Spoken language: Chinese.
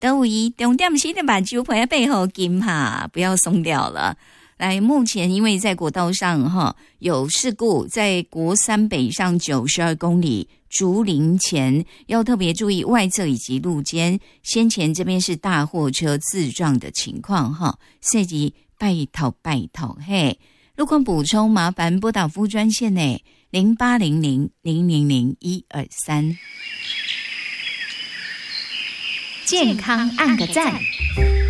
都有重点是得把酒牌背后紧哈，不要松掉了。来，目前因为在国道上有事故，在国三北上92公里竹林前要特别注意外侧以及路肩，先前这边是大货车自撞的情况涉及拜托嘿。路况补充麻烦拨打服务专线0800000123。 健康按个赞。